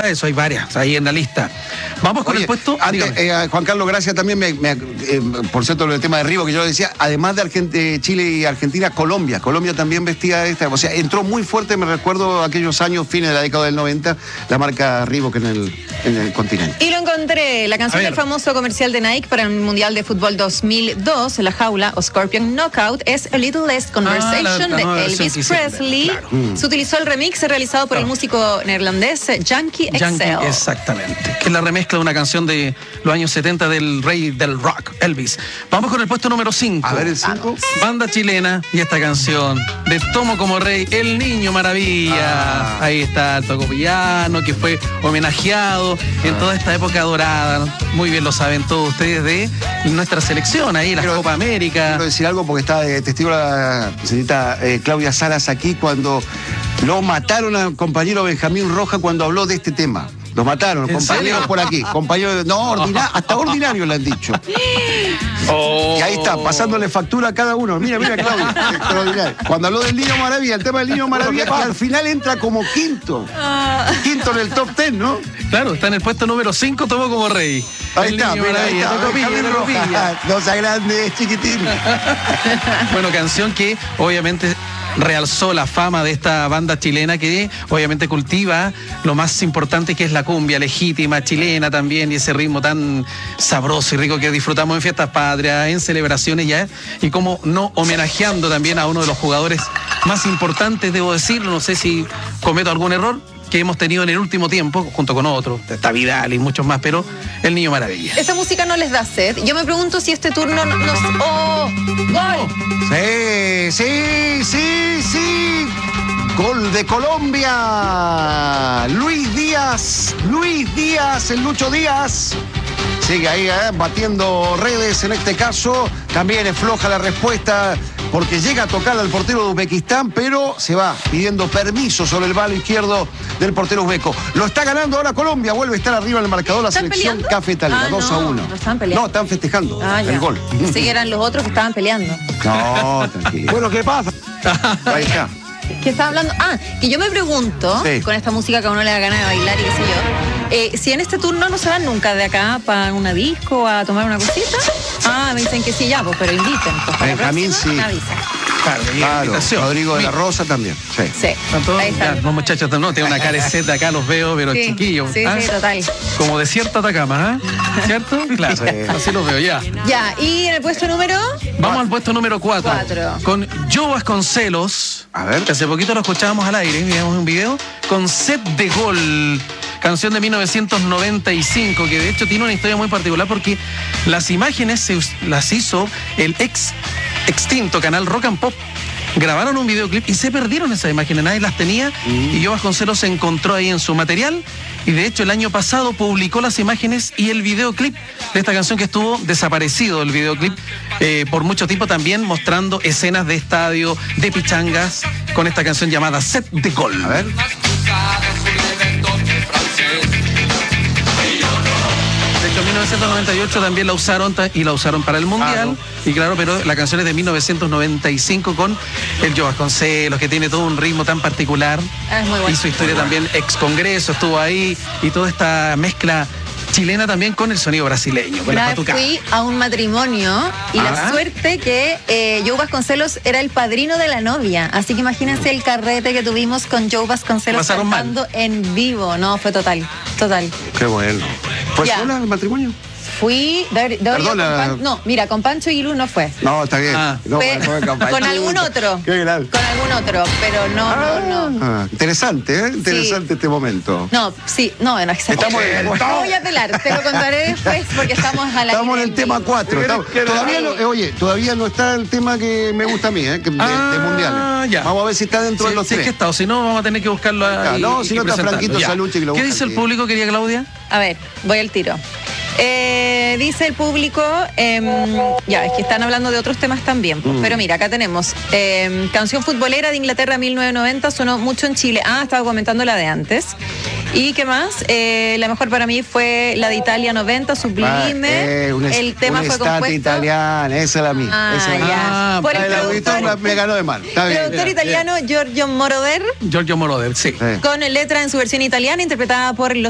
para eso, hay varias ahí en la lista. Vamos con el puesto. Juan Carlos, gracias también, por cierto, el tema de Rivo, que yo lo decía, además de Chile y Argentina, Colombia también vestía esta, o sea, entró muy fuerte, me recuerdo aquellos años, fines de la década del 90, la marca Reebok en el continente. Y lo encontré, la canción del famoso comercial de Nike para el Mundial de Fútbol 2002, La Jaula o Scorpion Knockout, es A Little Less Conversation de Elvis Presley. Claro. Se utilizó el remix realizado por el músico neerlandés Yankee XL. Exactamente, que es la remezcla de una canción de los años 70 del rey del rock, Elvis. Vamos con el puesto número 5. A ver el 5. Banda chilena y esta canción de Tomo como Rey, El Niño Maravilla. Ahí está el Tocopillano, que fue homenajeado en toda esta época dorada. Muy bien lo saben todos ustedes de nuestra selección, ahí la Copa América. Quiero decir algo porque está de testigo la señorita Claudia Salas aquí cuando lo mataron al compañero Benjamín Roja cuando habló de este tema. Los mataron, compañeros por aquí. Compañeros, hasta ordinario le han dicho. Y ahí está, pasándole factura a cada uno. Mira, Claudia. Cuando habló del Niño Maravilla, el tema del Niño Maravilla, que al final entra como quinto. Quinto en el top 10, ¿no? Claro, está en el puesto número 5, Tomo como Rey. Ahí está, Tocopilla. No sea grande, chiquitín. Bueno, canción que obviamente realzó la fama de esta banda chilena que obviamente cultiva lo más importante, que es la cumbia legítima chilena también, y ese ritmo tan sabroso y rico que disfrutamos en fiestas patrias, en celebraciones ya, y como no homenajeando también a uno de los jugadores más importantes, debo decirlo, no sé si cometo algún error, que hemos tenido en el último tiempo, junto con otros, está Vidal y muchos más, pero El Niño Maravilla. ¿Esta música no les da sed? Yo me pregunto si este turno nos... ¡Oh! ¡Gol! Sí. Gol de Colombia. Luis Díaz, el Lucho Díaz. Sigue ahí batiendo redes en este caso. También es floja la respuesta porque llega a tocar al portero de Uzbekistán, pero se va pidiendo permiso sobre el palo izquierdo del portero uzbeco. Lo está ganando ahora Colombia, vuelve a estar arriba en el marcador la selección peleando? cafetalera, 2-1. No están peleando. No, están festejando el gol. Sí, eran los otros que estaban peleando. No, tranquilo. Bueno, ¿qué pasa? Ahí está. ¿Qué estaba hablando? Que yo me pregunto, con esta música que a uno le da ganas de bailar y qué sé yo, si en este turno no se van nunca de acá para una disco, a tomar una cosita. Me dicen que sí, ya, pues, pero inviten. Pues, Benjamín sí. Claro, Rodrigo de la Rosa también. Sí. Ahí están. Los muchachos, no, tienen una careceta acá, los veo, pero chiquillos. Sí, total. Como desierto Atacama, ¿cierto? Claro, así los veo, ya. Ya, y en el puesto número... Vamos al puesto número 4. Con Joe Vasconcelos. A ver. Que hace poquito lo escuchábamos al aire, vimos un video, con Set de Gol. Canción de 1995, que de hecho tiene una historia muy particular porque las imágenes las hizo el extinto canal Rock and Pop. Grabaron un videoclip y se perdieron esas imágenes, nadie las tenía, y Joe Vasconcelos se encontró ahí en su material, y de hecho el año pasado publicó las imágenes y el videoclip de esta canción, que estuvo desaparecido el videoclip por mucho tiempo, también mostrando escenas de estadio, de pichangas, con esta canción llamada Set de Gol. A ver. De hecho, en 1998 también la usaron y la usaron para el Mundial. Y claro, pero la canción es de 1995 con el Joe Vasconcelos, que tiene todo un ritmo tan particular. Es muy bueno. Y su historia también, ex Congreso, estuvo ahí, y toda esta mezcla chilena también con el sonido brasileño. Fui a un matrimonio y la suerte que Joe Vasconcelos era el padrino de la novia. Así que imagínense el carrete que tuvimos con Joe Vasconcelos cantando en vivo. No, fue total. Qué bueno. ¿Fue sola el matrimonio? Fui, mira, con Pancho y Luz no fue. No, está bien. Con algún otro. Qué grande. Con algún otro, pero no. Interesante, interesante este momento. No, voy a pelar, te lo contaré después porque estamos a la... Estamos en el tema 4. Todavía no está el tema que me gusta a mí, de mundiales. Ya. Vamos a ver si está dentro de los 3. Sí, que está, si no vamos a tener que buscarlo ahí. No, si no está Franquito Salucci que lo busca. ¿Qué dice el público, querida Claudia? A ver, voy al tiro. Dice el público, es que están hablando de otros temas también, pero mira, acá tenemos canción futbolera de Inglaterra 1990, sonó mucho en Chile. Estaba comentando la de antes. ¿Y qué más? La mejor para mí fue la de Italia 90, Sublime. El tema fue compuesto... italiana, esa es la mía. Por el productor me ganó de mal. Productor italiano Giorgio Moroder. Giorgio Moroder, sí. Con letra en su versión italiana interpretada por los